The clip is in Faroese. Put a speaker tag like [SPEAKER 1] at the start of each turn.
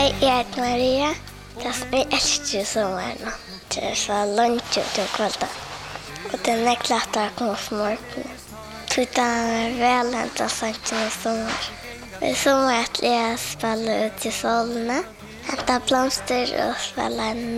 [SPEAKER 1] Jeg heter Maria. Jeg elsker sommeren. Det så lunch ut om kvelden. Og det klart å komme for morgenen. Så det vel hentet sannsyn i sommer. I sommer jeg spiller ut i solene. Henta blomster og spiller